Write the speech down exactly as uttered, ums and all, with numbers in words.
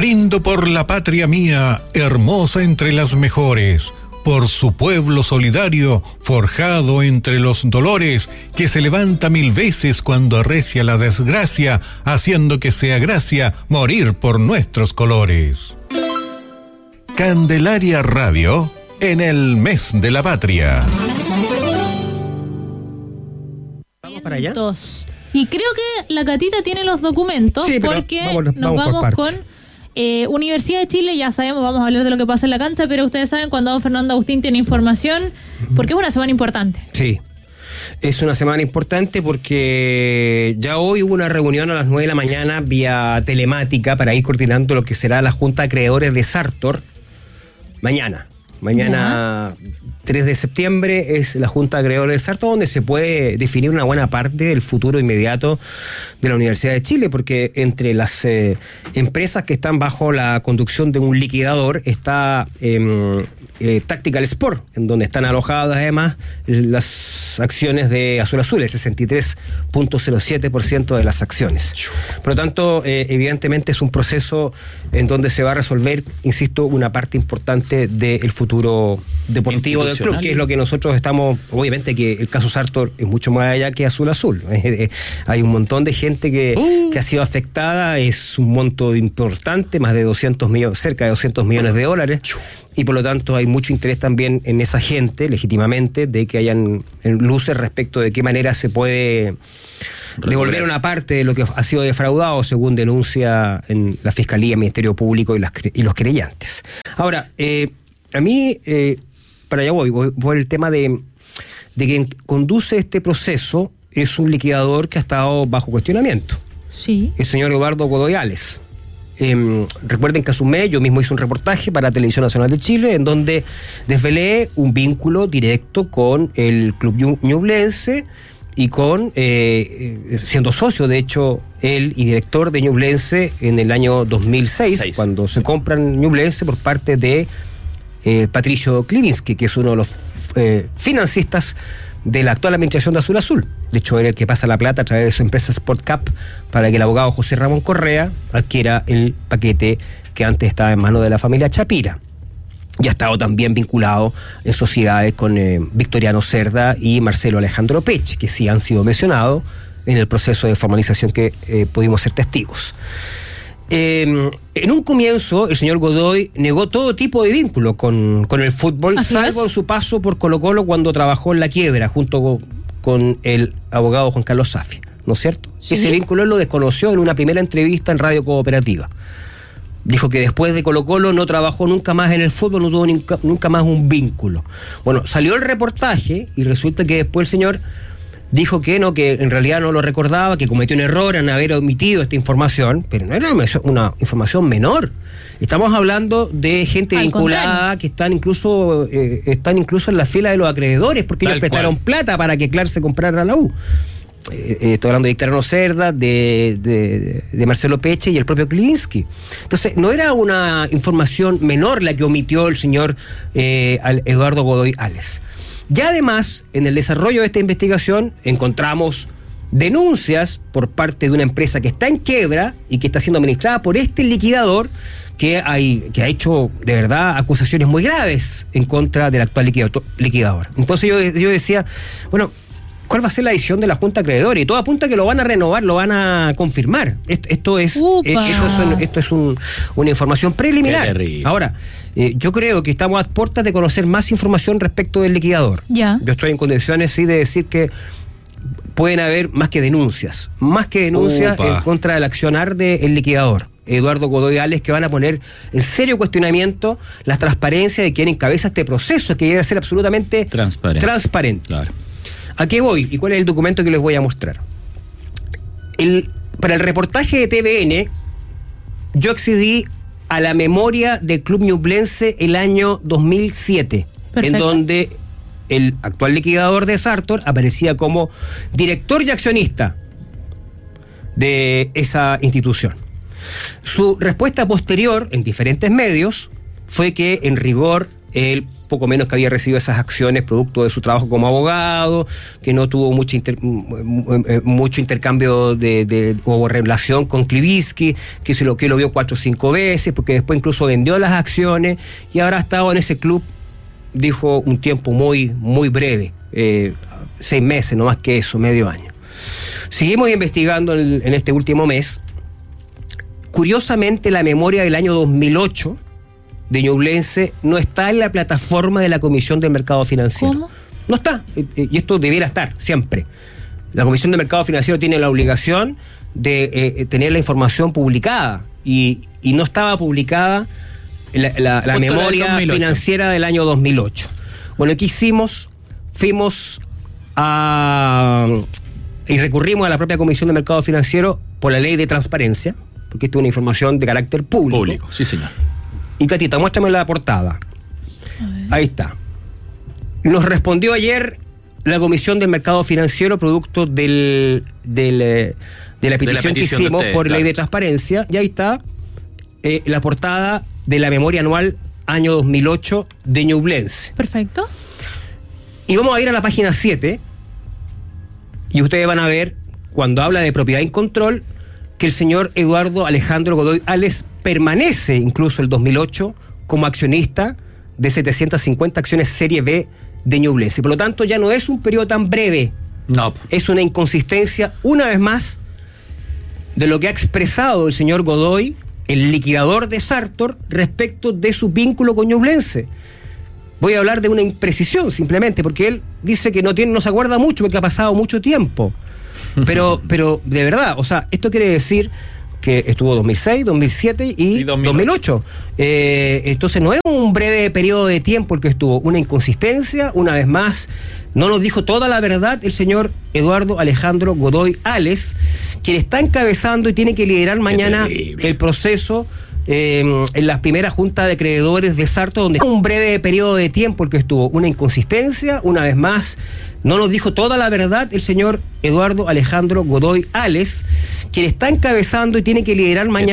Brindo por la patria mía, hermosa entre las mejores, por su pueblo solidario, forjado entre los dolores, que se levanta mil veces cuando arrecia la desgracia, haciendo que sea gracia morir por nuestros colores. Candelaria Radio, en el mes de la patria. ¿Vamos para allá? Y creo que la Catita tiene los documentos, sí, porque vamos, nos vamos, vamos con eh, Universidad de Chile. Ya sabemos, vamos a hablar de lo que pasa en la cancha, pero ustedes saben cuando don Fernando Agustín tiene información, porque es una semana importante. Sí, es una semana importante porque ya hoy hubo una reunión a las nueve de la mañana vía telemática para ir coordinando lo que será la Junta de Acreedores de Sartor. Mañana, mañana ¿Ya? tres de septiembre es la Junta de Acreedores de Sartor, donde se puede definir una buena parte del futuro inmediato de la Universidad de Chile, porque entre las eh, empresas que están bajo la conducción de un liquidador está eh, eh, Tactical Sport, en donde están alojadas además las acciones de Azul Azul, el sesenta y tres punto cero siete por ciento de las acciones. Por lo tanto, eh, evidentemente es un proceso en donde se va a resolver, insisto, una parte importante del futuro deportivo del club, que es lo que nosotros estamos, obviamente que el caso Sartor es mucho más allá que Azul Azul. Hay un montón de gente que, uh. que ha sido afectada, es un monto importante, más de doscientos millones, cerca de doscientos millones de dólares, y por lo tanto hay mucho interés también en esa gente, legítimamente, de que hayan luces respecto de qué manera se puede devolver una parte de lo que ha sido defraudado, según denuncia en la Fiscalía, el Ministerio Público y, las, y los querellantes. Ahora, eh, a mí, eh, para allá voy, voy por el tema de, de quien conduce este proceso es un liquidador que ha estado bajo cuestionamiento. Sí. El señor Eduardo Godoy Ales. Eh, recuerden que hace un mes yo mismo hice un reportaje para Televisión Nacional de Chile en donde desvelé un vínculo directo con el club ñublense y con, eh, siendo socio de hecho él y director de Ñublense en el año dos mil seis, Seis. cuando se compran Ñublense por parte de eh, Patricio Klivinsky, que es uno de los eh, financistas de la actual administración de Azul Azul. De hecho, era el que pasa la plata a través de su empresa SportCap para que el abogado José Ramón Correa adquiera el paquete que antes estaba en manos de la familia Chapira. Y ha estado también vinculado en sociedades con eh, Victoriano Cerda y Marcelo Alejandro Peche, que sí han sido mencionados en el proceso de formalización que eh, pudimos ser testigos. Eh, en un comienzo, el señor Godoy negó todo tipo de vínculo con, con el fútbol, Así salvo es. su paso por Colo-Colo cuando trabajó en La Quiebra junto con, con el abogado Juan Carlos Safia, ¿no es cierto? Sí. Ese vínculo él lo desconoció en una primera entrevista en Radio Cooperativa. Dijo que después de Colo-Colo no trabajó nunca más en el fútbol, no tuvo nunca, nunca más un vínculo. Bueno, salió el reportaje y resulta que después el señor dijo que no, que en realidad no lo recordaba, que cometió un error en haber omitido esta información, pero no era una información menor. Estamos hablando de gente Al vinculada contrario. que están incluso eh, están incluso en la fila de los acreedores, porque Tal ellos prestaron cual. plata para que Clark se comprara la U. Eh, eh, estoy hablando de Victoriano Cerda, de, de, de Marcelo Peche y el propio Klivinsky. Entonces, no era una información menor la que omitió el señor eh, Eduardo Godoy Ales. Ya además, en el desarrollo de esta investigación, encontramos denuncias por parte de una empresa que está en quiebra y que está siendo administrada por este liquidador que, hay, que ha hecho, de verdad, acusaciones muy graves en contra del actual liquidador. Entonces yo, yo decía, bueno, ¿cuál va a ser la decisión de la Junta de Acreedores? Y todo apunta a que lo van a renovar, lo van a confirmar. Esto, esto es, esto es, esto es un, una información preliminar. Ahora, eh, yo creo que estamos a puertas de conocer más información respecto del liquidador. Ya. Yo estoy en condiciones, sí, de decir que pueden haber más que denuncias, más que denuncias Upa. en contra del accionar del liquidador, Eduardo Godoy Ales, que van a poner en serio cuestionamiento la transparencia de quien encabeza este proceso, que debe ser absolutamente transparente. transparente. Claro. ¿A qué voy? ¿Y cuál es el documento que les voy a mostrar? El, para el reportaje de T V N, yo accedí a la memoria del Club Ñublense el año dos mil siete, Perfecto. en donde el actual liquidador de Sartor aparecía como director y accionista de esa institución. Su respuesta posterior en diferentes medios fue que, en rigor, él poco menos que había recibido esas acciones producto de su trabajo como abogado, que no tuvo mucho, inter, mucho intercambio de, de, o relación con Klivinsky, que se lo que lo vio cuatro o cinco veces, porque después incluso vendió las acciones y ahora ha estado en ese club, dijo, un tiempo muy, muy breve, eh, seis meses, no más que eso, medio año. Seguimos investigando en, en este último mes. Curiosamente, la memoria del año dos mil ocho de Ñublense no está en la plataforma de la Comisión del Mercado Financiero. ¿Cómo? No está, y esto debiera estar siempre. La Comisión del Mercado Financiero tiene la obligación de eh, tener la información publicada, y, y no estaba publicada la, la, la memoria del financiera del año dos mil ocho. Bueno, ¿qué hicimos? Fuimos a... y recurrimos a la propia Comisión de Mercado Financiero por la ley de transparencia, porque esto es una información de carácter público. Público, sí, señor. Y Catita, muéstrame la portada. Ahí está. Nos respondió ayer la Comisión del Mercado Financiero producto del, del, de, la petición de la petición que hicimos usted, por claro. ley de transparencia, y ahí está eh, la portada de la memoria anual año dos mil ocho de Ñublense. Perfecto. Y vamos a ir a la página siete, y ustedes van a ver, cuando habla de propiedad en control, que el señor Eduardo Alejandro Godoy Ales permanece incluso el dos mil ocho como accionista de setecientas cincuenta acciones serie B de Ñublense. Por lo tanto, ya no es un periodo tan breve. No. Es una inconsistencia, una vez más, de lo que ha expresado el señor Godoy, el liquidador de Sartor, respecto de su vínculo con Ñublense. Voy a hablar de una imprecisión simplemente, porque él dice que no tiene, no se acuerda mucho porque ha pasado mucho tiempo. Pero, pero de verdad, o sea, esto quiere decir que estuvo dos mil seis, dos mil siete y, y dos mil ocho. dos mil ocho. Eh, entonces no es un breve periodo de tiempo el que estuvo, una inconsistencia, una vez más, no nos dijo toda la verdad el señor Eduardo Alejandro Godoy Ales, quien está encabezando y tiene que liderar mañana el proceso Eh, en la primera junta de acreedores de Sartor, donde un breve periodo de tiempo el que estuvo, una inconsistencia, una vez más, no nos dijo toda la verdad el señor Eduardo Alejandro Godoy Ales, quien está encabezando y tiene que liderar mañana